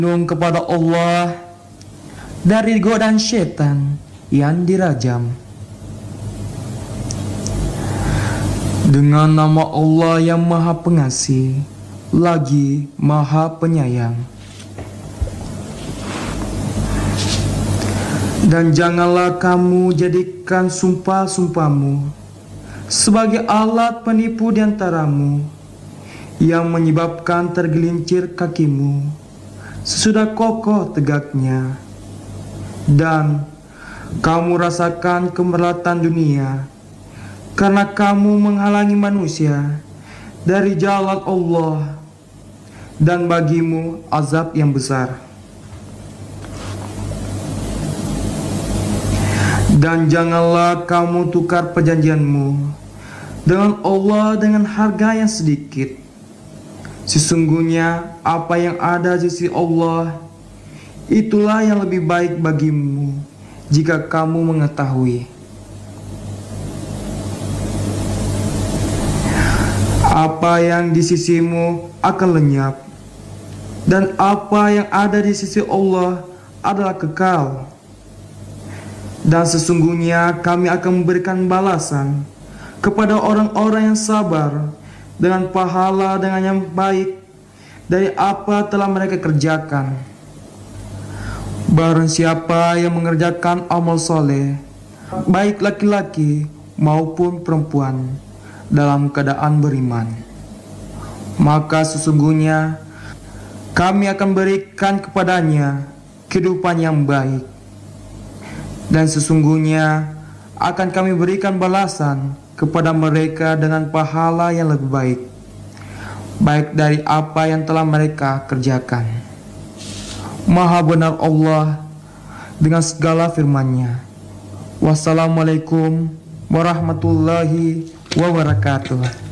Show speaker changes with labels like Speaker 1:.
Speaker 1: Berlindung kepada Allah dari godaan setan yang dirajam. Dengan nama Allah yang Maha Pengasih lagi Maha Penyayang. Dan janganlah kamu jadikan sumpah-sumpahmu sebagai alat penipu di antaramu yang menyebabkan tergelincir kakimu sesudah kokoh tegaknya. Dan kamu rasakan kemelatan dunia karena kamu menghalangi manusia dari jalan Allah, dan bagimu azab yang besar. Dan janganlah kamu tukar perjanjianmu dengan Allah dengan harga yang sedikit. Sesungguhnya apa yang ada di sisi Allah, itulah yang lebih baik bagimu jika kamu mengetahui. Apa yang di sisimu akan lenyap, dan apa yang ada di sisi Allah adalah kekal. Dan sesungguhnya kami akan memberikan balasan kepada orang-orang yang sabar dengan pahala dengan yang baik dari apa telah mereka kerjakan. Barang siapa yang mengerjakan amal soleh, baik laki-laki maupun perempuan, dalam keadaan beriman, maka sesungguhnya kami akan berikan kepadanya kehidupan yang baik, dan sesungguhnya akan kami berikan balasan kepada mereka dengan pahala yang lebih baik, baik dari apa yang telah mereka kerjakan. Maha benar Allah dengan segala firman-Nya. Wassalamualaikum warahmatullahi wabarakatuh.